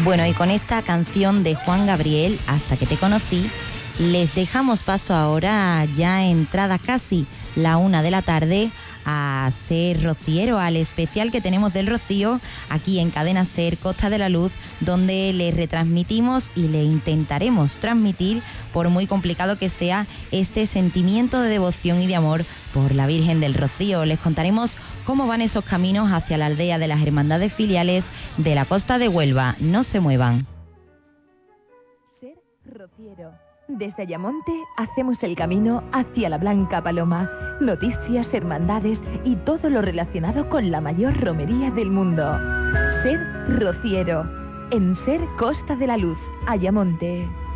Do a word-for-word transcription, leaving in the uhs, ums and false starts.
Bueno, y con esta canción de Juan Gabriel, Hasta que te conocí, les dejamos paso ahora, ya entrada casi la una de la tarde, a Ser Rociero, al especial que tenemos del Rocío aquí en Cadena Ser Costa de la Luz, donde le retransmitimos y le intentaremos transmitir, por muy complicado que sea, este sentimiento de devoción y de amor por la Virgen del Rocío. Les contaremos cómo van esos caminos hacia la aldea de las Hermandades Filiales de la Costa de Huelva. No se muevan. Ser Rociero. Desde Ayamonte hacemos el camino hacia la Blanca Paloma. Noticias, hermandades y todo lo relacionado con la mayor romería del mundo. Ser Rociero. En Ser Costa de la Luz, Ayamonte.